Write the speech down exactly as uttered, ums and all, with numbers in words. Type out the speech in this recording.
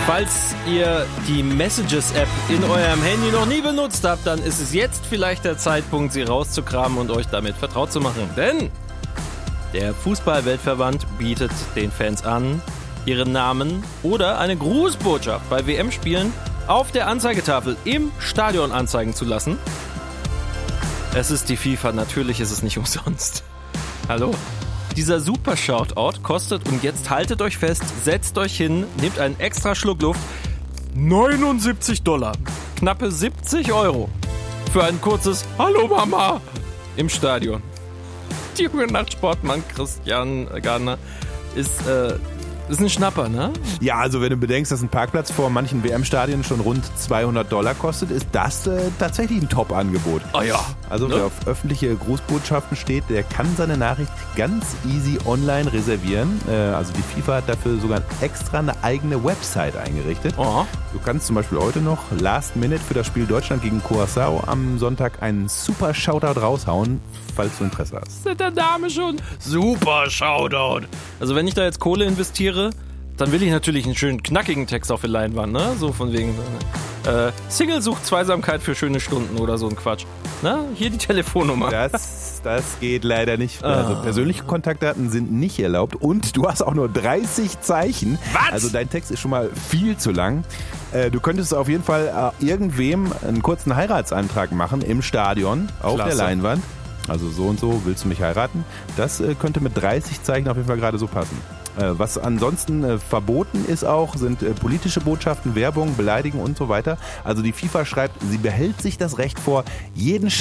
Falls ihr die Messages-App in eurem Handy noch nie benutzt habt, dann ist es jetzt vielleicht der Zeitpunkt, sie rauszukramen und euch damit vertraut zu machen. Denn der Fußball-Weltverband bietet den Fans an, ihren Namen oder eine Grußbotschaft bei W M-Spielen auf der Anzeigetafel im Stadion anzeigen zu lassen. Es ist die FIFA, natürlich ist es nicht umsonst. Hallo? Dieser super Shoutout kostet, und jetzt haltet euch fest, setzt euch hin, nehmt einen extra Schluck Luft, neunundsiebzig Dollar, knappe siebzig Euro für ein kurzes Hallo Mama im Stadion. Die junge Nachtsportmann Christian Gardner ist, äh, ist ein Schnapper, ne? Ja, also wenn du bedenkst, dass ein Parkplatz vor manchen W M-Stadien schon rund zweihundert Dollar kostet, ist das äh, tatsächlich ein Top-Angebot. Ah ja. Also Ne? wer auf öffentliche Grußbotschaften steht, der kann seine Nachricht ganz easy online reservieren. Äh, also die FIFA hat dafür sogar extra eine eigene Website eingerichtet. Oh. Du kannst zum Beispiel heute noch Last Minute für das Spiel Deutschland gegen Curaçao am Sonntag einen super Shoutout raushauen, falls du Interesse hast. Ist der Name schon? Super Shoutout. Also wenn ich da jetzt Kohle investiere, dann will ich natürlich einen schönen knackigen Text auf der Leinwand, ne? So von wegen äh, Single sucht Zweisamkeit für schöne Stunden oder so ein Quatsch. Ne? Hier die Telefonnummer. Das, das geht leider nicht. Ah. Also persönliche Kontaktdaten sind nicht erlaubt und du hast auch nur dreißig Zeichen. Was? Also dein Text ist schon mal viel zu lang. Äh, du könntest auf jeden Fall äh, irgendwem einen kurzen Heiratsantrag machen im Stadion, auf Klasse. der Leinwand. Also so und so, willst du mich heiraten? Das äh, könnte mit dreißig Zeichen auf jeden Fall gerade so passen. Äh, was ansonsten äh, verboten ist auch, sind äh, politische Botschaften, Werbung, Beleidigen und so weiter. Also die FIFA schreibt, sie behält sich das Recht vor, jeden